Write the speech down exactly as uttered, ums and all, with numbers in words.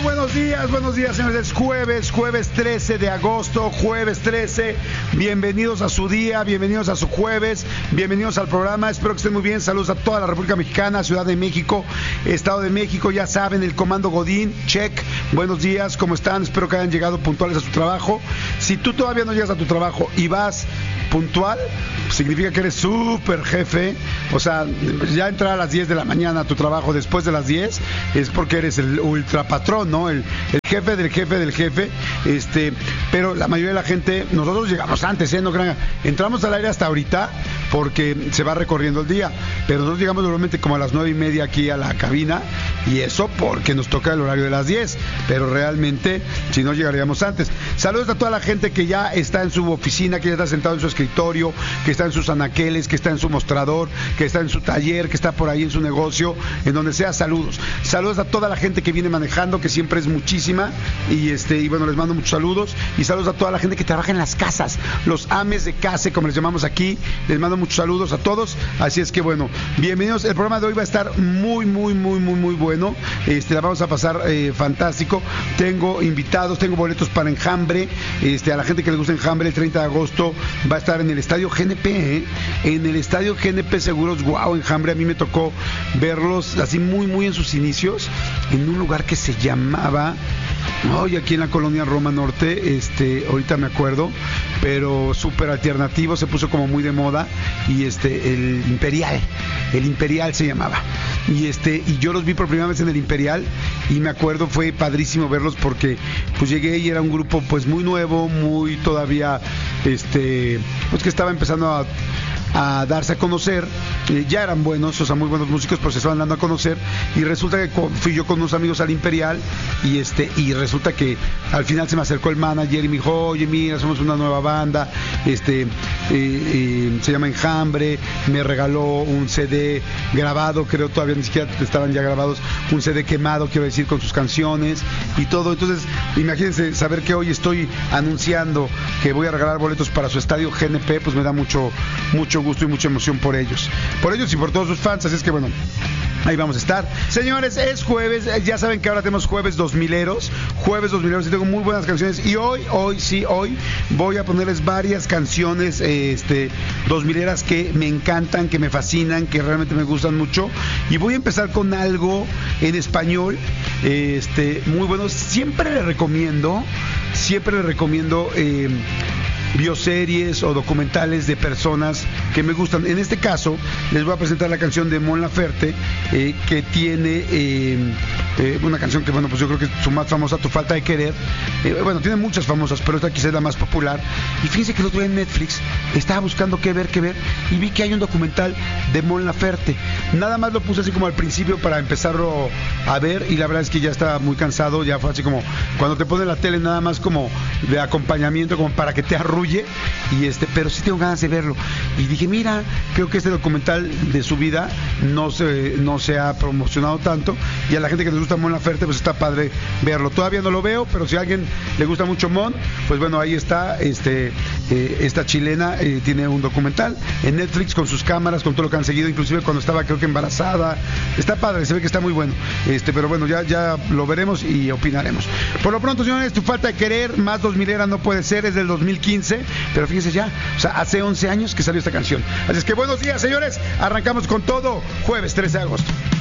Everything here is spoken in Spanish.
buenos días, buenos días, señores. Es jueves, jueves trece de agosto, jueves trece. Bienvenidos a su día, bienvenidos a su jueves, bienvenidos al programa. Espero que estén muy bien. Saludos a toda la República Mexicana, Ciudad de México, Estado de México. Ya saben, el Comando Godín, check. Buenos días, ¿cómo están? Espero que hayan llegado puntuales a su trabajo. Si tú todavía no llegas a tu trabajo y vas puntual, significa que eres súper jefe. O sea, ya entrar a las diez de la mañana a tu trabajo después de las diez es porque eres el ultra patrón, ¿no? El, el jefe del jefe del jefe. Este, pero la mayoría de la gente, nosotros llegamos antes, ¿eh? No crean, entramos al aire hasta ahorita porque se va recorriendo el día, pero nosotros llegamos normalmente como a las nueve y media aquí a la cabina, y eso porque nos toca el horario de las diez, pero realmente si no llegaríamos antes. Saludos a toda la gente que ya está en su oficina, que ya está sentado en su escritorio, que está en sus anaqueles, que está en su mostrador, que está en su taller, que está por ahí en su negocio, en donde sea. Saludos. Saludos a toda la gente que viene manejando, que siempre es muchísima, y este y bueno, les mando muchos saludos, y saludos a toda la gente que trabaja en las casas, los ames de casa, como les llamamos aquí. Les mando muchos saludos a todos. Así es que bueno, bienvenidos. El programa de hoy va a estar muy, muy, muy, muy, muy bueno. Este, la vamos a pasar eh, fantástico. Tengo invitados, tengo boletos para Enjambre. Este, a la gente que le gusta Enjambre, el treinta de agosto va a estar en el Estadio G N P, ¿eh? En el Estadio G N P Seguros. Wow, Enjambre, a mí me tocó verlos así muy, muy en sus inicios, en un lugar que se llamaba, hoy aquí en la colonia Roma Norte, este, ahorita me acuerdo, pero súper alternativo, se puso como muy de moda, y este, el Imperial, el Imperial se llamaba, y este, y yo los vi por primera vez en el Imperial, y me acuerdo, fue padrísimo verlos porque pues llegué y era un grupo pues muy nuevo, muy todavía, este, pues que estaba empezando a a darse a conocer. Eh, ya eran buenos, o sea, muy buenos músicos, pero se estaban dando a conocer, y resulta que con, fui yo con unos amigos al Imperial, y este y resulta que al final se me acercó el manager y me dijo, oye, mira, somos una nueva banda, este eh, eh, se llama Enjambre, me regaló un C D grabado, creo todavía ni siquiera estaban ya grabados, un C D quemado, quiero decir, con sus canciones y todo. Entonces, imagínense saber que hoy estoy anunciando que voy a regalar boletos para su estadio G N P, pues me da mucho, mucho gusto y mucha emoción por ellos, por ellos y por todos sus fans. Así es que bueno, ahí vamos a estar. Señores, es jueves, ya saben que ahora tenemos jueves dos mileros, jueves dos mileros, y tengo muy buenas canciones, y hoy, hoy, sí, hoy voy a ponerles varias canciones este, dos mileras que me encantan, que me fascinan, que realmente me gustan mucho, y voy a empezar con algo en español, este, muy bueno. Siempre le recomiendo, siempre le recomiendo eh, bioseries o documentales de personas que me gustan. En este caso les voy a presentar la canción de Mon Laferte, eh, que tiene eh, eh, una canción que, bueno, pues yo creo que es su más famosa, Tu Falta de Querer. Eh, bueno, tiene muchas famosas, pero esta quizás es la más popular. Y fíjense que el otro día en Netflix estaba buscando qué ver, qué ver, y vi que hay un documental de Mon Laferte. Nada más lo puse así como al principio para empezarlo a ver, y la verdad es que ya estaba muy cansado. Ya fue así como cuando te ponen la tele nada más como de acompañamiento, como para que te arrulle, y este, pero sí tengo ganas de verlo. Y dije, mira, creo que este documental de su vida no se, no se ha promocionado tanto, y a la gente que les gusta Mon Laferte, pues está padre verlo. Todavía no lo veo, pero si a alguien le gusta mucho Mon, pues bueno, ahí está, este, eh, esta chilena eh, tiene un documental en Netflix con sus cámaras, con todo lo que han seguido, inclusive cuando estaba, creo que embarazada. Está padre, se ve que está muy bueno. Este, pero bueno, ya, ya lo veremos y opinaremos. Por lo pronto, señores, Tu Falta de Querer, más dos milera no puede ser, es del dos mil quince, pero fíjense ya, o sea, hace once años que salió esta canción. Así es que buenos días, señores, arrancamos con todo, jueves trece de agosto.